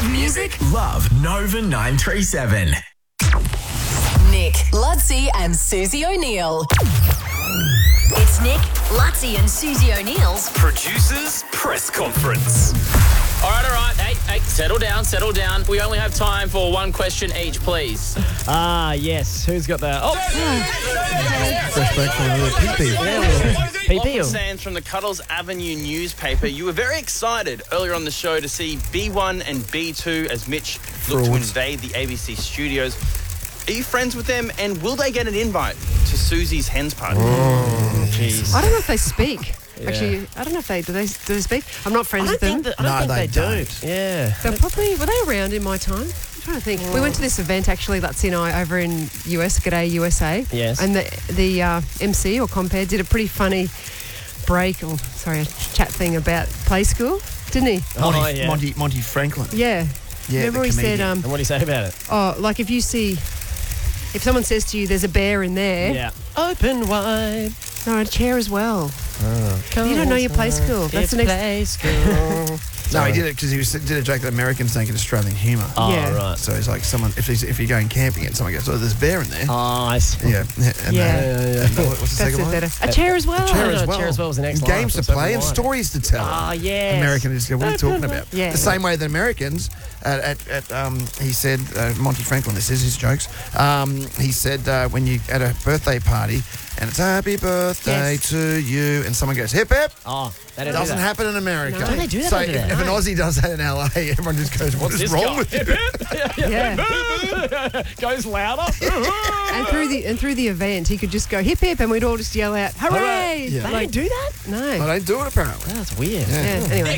Love music? Love Nova 937. Nick, Lutzi and Susie O'Neill. It's Nick, Lutzi and Susie O'Neill's Producers Press Conference. All right. Hey, settle down. We only have time for one question each, please. Yes. Who's got that? Oh, Fresh back from a little pee-pee. Lachlan Sands from the Cuddles Avenue newspaper. You were very excited earlier on the show to see B1 and B2 as Mitch looked to invade the ABC studios. Are you friends with them, and will they get an invite to Susie's Hens Party? Oh, jeez. I don't know if they speak. Yeah. Actually, I don't know if they do. They speak? I'm not friends with them. I don't think they do. Yeah. They're probably were they around in my time? I'm trying to think. We went to this event actually, Lutzi and I, over in US, G'day USA. Yes. And the MC or compere did a pretty funny chat thing about play school, didn't he? Monty Franklin. Yeah. Yeah, remember the he said, And what do you say about it? like if someone says to you, "There's a bear in there," Yeah. Open wide. no, a chair as well. You don't know your play school. That's the next. Play school. No, he did it because he did a joke that Americans think in Australian humour. Oh, Yeah. right. So he's like, if you're going camping and someone goes, "Oh, there's a bear in there." Oh, I see. Yeah. And Yeah. what's the That's second it one? better. A chair as well. Chair as no, well. chair as well was the next And line. games to That's play open and wide. stories to tell. Ah, yes. Americans just go, what are you talking about? Yeah. The same way that Americans, he said, Monty Franklin, this is his jokes, he said when you at a birthday party and it's happy birthday Yes. to you and someone goes, hip hip, Oh, that it doesn't happen in America. No. Don't they do that So over there? if an Aussie does that in LA, everyone just goes, what is wrong with you? Yeah. Goes louder. And through the event, he could just go hip hip, and we'd all just yell out, "Hooray!" Yeah. They don't do that? No. I don't do it apparently. That's weird. Yeah. Anyway.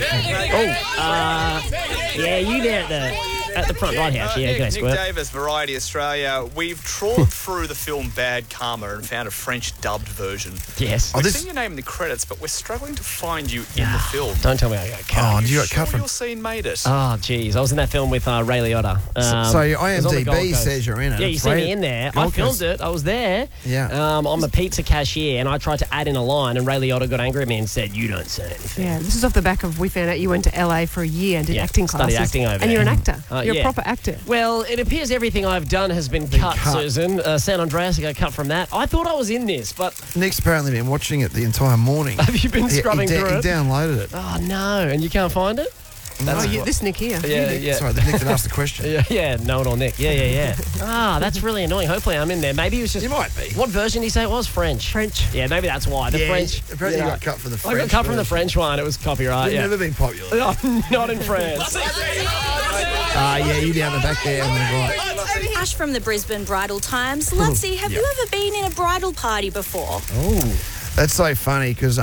Yeah, you there at the front right house. Yeah, go Nick Squirt. Davis, Variety Australia. We've trawled through the film Bad Karma and found a French dubbed version. Yes. We've seen your name in the credits, but we're struggling to find you in the film. Don't tell me I got cut. Oh, do you got Sure cut from... your scene made it? Oh, geez. I was in that film with Ray Liotta. So it your was on the Gold IMDb Coast. says you're in it. Yeah, you It's see Ray- me in there. I Gold filmed Coast. it. I was there. Yeah. I'm a pizza cashier, and I tried to add in a line, and Ray Liotta got angry at me and said, "You don't say anything." Yeah, this is off the back of we found out you went to LA for a year and did Yeah, acting studied classes. acting over and there. you're an actor. You're yeah. a proper actor. Well, it appears everything I've done has been cut, cut. Susan. San Andreas, I got cut from that. I thought I was in this, but Nick's apparently been watching it the entire morning. have you been scrubbing through He it? downloaded it. Oh, no. And you can't find it? This Nick here. Yeah. Sorry, Nick didn't ask the question. Yeah, know-it-all Nick. Yeah. That's really annoying. Hopefully I'm in there. Maybe it was just... You might be. What version did you say it was? French. Yeah, maybe that's why. The French... Apparently you got cut from the French. I got cut from the version. French one. It was copyright, You've never been popular. Not in France. Yeah, you down the back there on the right. Ash from the Brisbane Bridal Times. Lutzi, have you ever been in a bridal party before? That's so funny because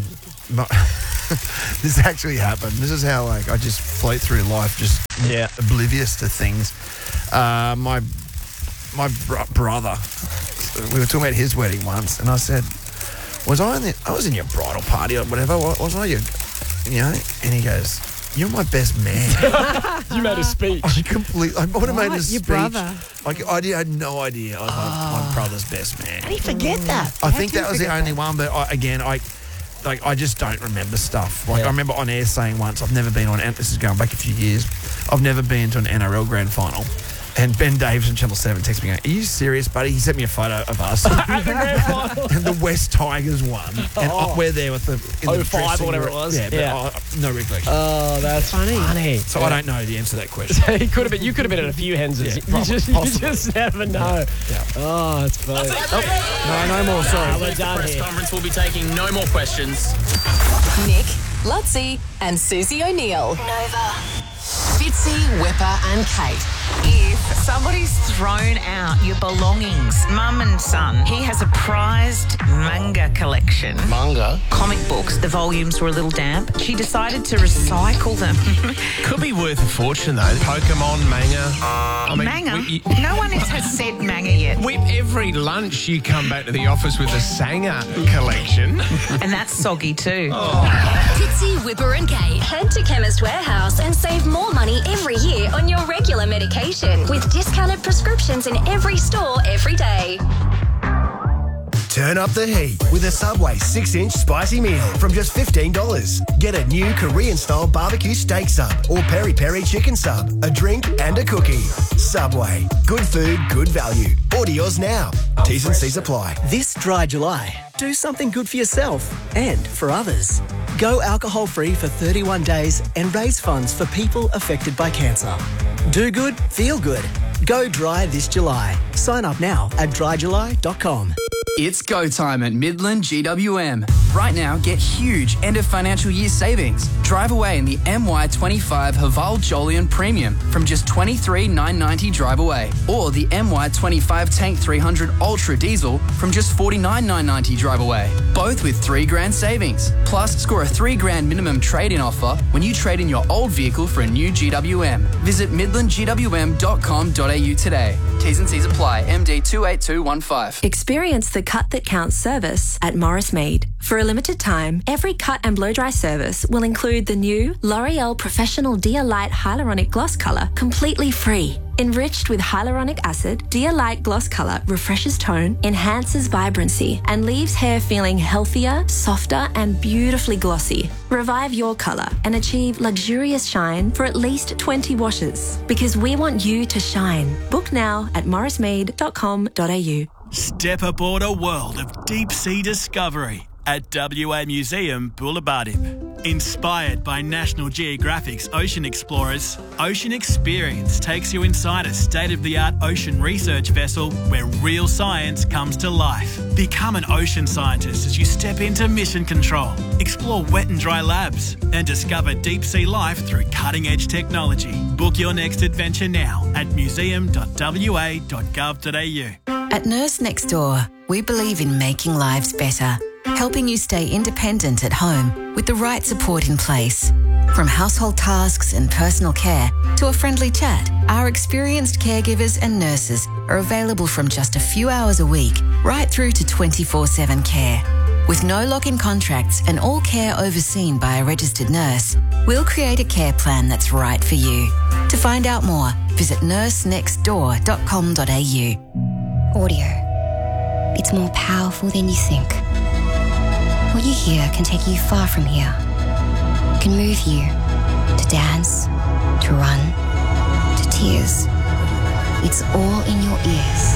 this actually happened. This is how I just float through life, just oblivious to things. My brother, we were talking about his wedding once, and I said, I was in your bridal party or whatever. Wasn't I? And he goes, "You're my best man." You made a speech. I would have made a speech. Your brother? I had no idea. I was my brother's best man. How do you forget that? I think that was the only one, but I just don't remember stuff. I remember on air saying once, I've never been on, this is going back a few years, I've never been to an NRL grand final. And Ben Davis from Channel 7 texted me going, "Are you serious, buddy?" He sent me a photo of us. At the grand final. And the West Tigers won. And we're there with the... in the 05 or dressing whatever room. it was. Yeah, but no recollection. Oh, that's funny. So I don't know the answer to that question. He could have been. You could have been at a few Henses. You just never know. Yeah. Oh, it's funny. No more, sorry. We're done Press here. conference will be taking no more questions. Nick, Lutzi and Susie O'Neill. Nova. Fitzy, Whipper and Kate. If somebody's thrown out your belongings, mum and son, he has a prized manga collection. Manga? Comic books. The volumes were a little damp. She decided to recycle them. Could be worth a fortune, though. Pokemon, manga. Manga? No one has said manga yet. Whip, every lunch you come back to the office with a Sanger collection. And that's soggy too. Fitzy, Whipper and Kate. Head to Chemist Warehouse and save more money every year on your regular medication with discounted prescriptions in every store every day. Turn up the heat with a Subway 6-inch spicy meal from just $15. Get a new Korean-style barbecue steak sub or peri-peri chicken sub, a drink and a cookie. Subway. Good food, good value. Order yours now. T's and C's apply. This dry July, do something good for yourself and for others. Go alcohol-free for 31 days and raise funds for people affected by cancer. Do good, feel good. Go dry this July. Sign up now at dryjuly.com. It's go time at Midland GWM. Right now, get huge end of financial year savings. Drive away in the MY25 Haval Jolion Premium from just $23,990 drive away. Or the MY25 Tank 300 Ultra Diesel from just $49,990 drive away. Both with $3,000 savings. Plus, score a $3,000 minimum trade-in offer when you trade in your old vehicle for a new GWM. Visit midlandgwm.com.au today. T's and C's apply. MD 28215. Experience the cut that counts service at Morris Mead. For a limited time, every cut and blow dry service will include the new L'Oreal Professional Dia Light Hyaluronic Gloss Colour completely free. Enriched with hyaluronic acid, Dia Light Gloss Colour refreshes tone, enhances vibrancy, and leaves hair feeling healthier, softer, and beautifully glossy. Revive your colour and achieve luxurious shine for at least 20 washes. Because we want you to shine. Book now at morrismead.com.au. Step aboard a world of deep-sea discovery at WA Museum Bulabarib. Inspired by National Geographic's Ocean Explorers, Ocean Experience takes you inside a state-of-the-art ocean research vessel where real science comes to life. Become an ocean scientist as you step into mission control, explore wet and dry labs, and discover deep-sea life through cutting-edge technology. Book your next adventure now at museum.wa.gov.au. At Nurse Next Door, we believe in making lives better, helping you stay independent at home with the right support in place. From household tasks and personal care to a friendly chat, our experienced caregivers and nurses are available from just a few hours a week right through to 24/7 care. With no lock-in contracts and all care overseen by a registered nurse, we'll create a care plan that's right for you. To find out more, visit nursenextdoor.com.au. Audio. It's more powerful than you think. What you hear can take you far from here. It can move you to dance, to run, to tears. It's all in your ears.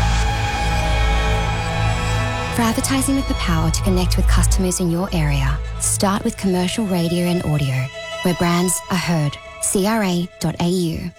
For advertising with the power to connect with customers in your area, start with commercial radio and audio, where brands are heard. CRA.au.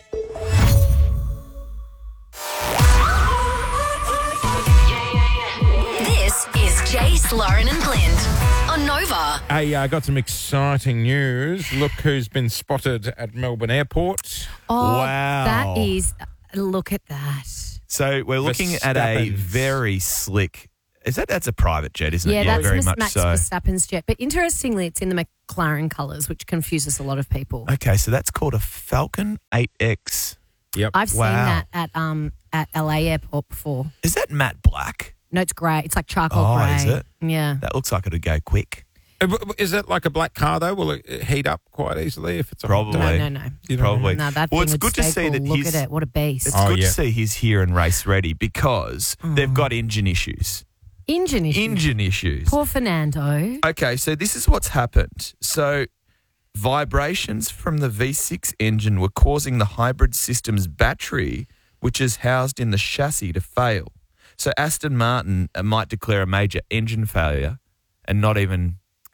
Jace, Lauren and Blind on Nova. Hey, I got some exciting news. Look who's been spotted at Melbourne Airport. Oh, Wow. that is... Look at that. So we're looking at a very slick... That's a private jet, isn't it? Yeah, that's very Max much so. Verstappen's jet. But interestingly, it's in the McLaren colours, which confuses a lot of people. Okay, so that's called a Falcon 8X. Yep. I've seen that at LA Airport before. Is that matte black? No, it's grey. It's like charcoal grey. Oh, is it? Yeah. That looks like it'll go quick. Is it like a black car, though? Will it heat up quite easily if it's on? Probably. No. Probably. No, that well, thing it's would good to stay see cool. that Look at it. What a beast. It's good to see he's here and race ready because they've got engine issues. Engine issues? Poor Fernando. Okay, so this is what's happened. So vibrations from the V6 engine were causing the hybrid system's battery, which is housed in the chassis, to fail. So Aston Martin might declare a major engine failure and not even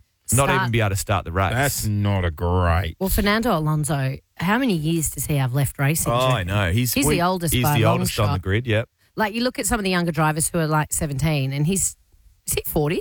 be able to start the race. That's not a great. Well, Fernando Alonso, how many years does he have left racing? Oh, I know. He's the oldest. He's by the a long oldest shot. on the grid, yep. Like, you look at some of the younger drivers who are like 17 and is he 40?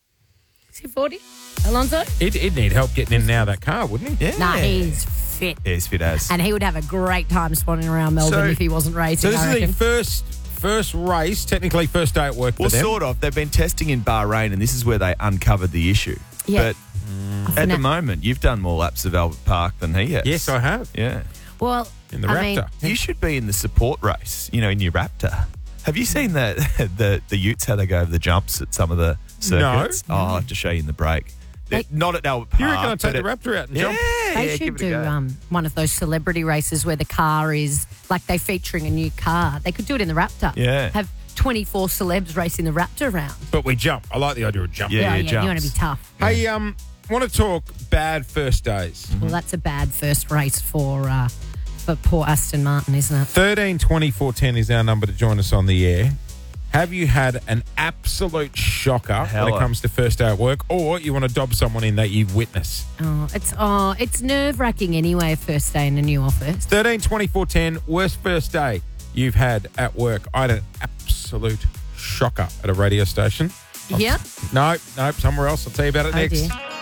Is he 40? Alonso? He'd need help getting in and out of that car, wouldn't he? Yeah. Nah, he's fit. Yeah, he's fit as. And he would have a great time spawning around Melbourne if he wasn't racing. So this is the first race, technically first day at work Well, for them. sort of. They've been testing in Bahrain, and this is where they uncovered the issue. Yeah. But at the moment, you've done more laps of Albert Park than he has. Yes, I have. Yeah. Well, in the Raptor. You should be in the support race, in your Raptor. Have you seen the Utes, how they go over the jumps at some of the circuits? No. Oh, I'll have to show you in the break. Not at Albert Park. You reckon I'd take the Raptor out and jump? They should do one of those celebrity races where the car is like they're featuring a new car. They could do it in the Raptor. Yeah. Have 24 celebs racing the Raptor around. But we jump. I like the idea of jumping. Yeah, you want to be tough. Hey, want to talk bad first days? Well, that's a bad first race for poor Aston Martin, isn't it? 13 24 10 is our number to join us on the air. Have you had an absolute shocker when it comes to first day at work, or you want to dob someone in that you've witnessed? It's nerve-wracking anyway, first day in a new office. 13 24 10, worst first day you've had at work. I had an absolute shocker at a radio station. Yeah? No, somewhere else. I'll tell you about it next. Dear.